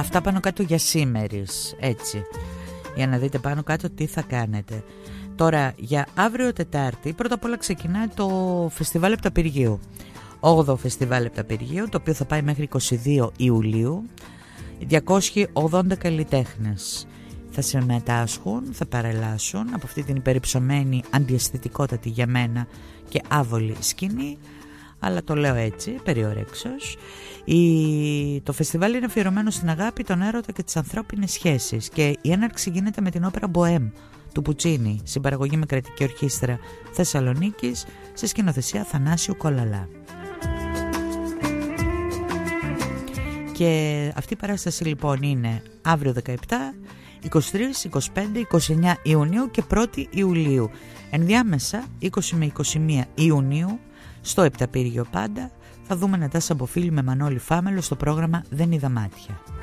Αυτά πάνω κάτω για σήμερις, έτσι, για να δείτε πάνω κάτω τι θα κάνετε. Τώρα για αύριο Τετάρτη πρώτα απ' όλα ξεκινάει το Φεστιβάλ Επταπηργίου, 8ο Φεστιβάλ Επταπηργίου, το οποίο θα πάει μέχρι 22 Ιουλίου. 280 καλλιτέχνες θα συμμετάσχουν, θα παρελάσουν από αυτή την υπερυψωμένη, αντιαισθητικότατη για μένα και άβολη σκηνή, αλλά το λέω έτσι, περιορέξως. Το φεστιβάλ είναι αφιερωμένο στην αγάπη, τον έρωτα και τις ανθρώπινες σχέσεις, και η έναρξη γίνεται με την όπερα Μποέμ του Πουτσίνι, συμπαραγωγή με κρατική ορχήστρα Θεσσαλονίκης, σε σκηνοθεσία Θανάσιου Κολαλά. Και αυτή η παράσταση λοιπόν είναι αύριο 17, 23, 25, 29 Ιουνίου και 1η Ιουλίου. Ενδιάμεσα 20 με 21 Ιουνίου στο Επταπύργιο πάντα θα δούμε Νατάσα Μποφίλη με Μανώλη Φάμελο στο πρόγραμμα Δεν είδα μάτια.